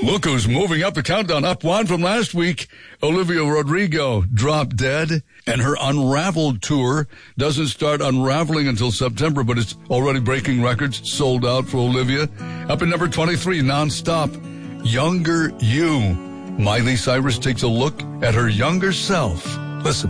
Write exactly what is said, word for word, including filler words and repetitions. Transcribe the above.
Look who's moving up the countdown, up one from last week. Olivia Rodrigo, Drop Dead. And her Unraveled tour doesn't start unraveling until September, but it's already breaking records, sold out for Olivia. Up in number twenty-three, nonstop, Younger You. Miley Cyrus takes a look at her younger self. Listen.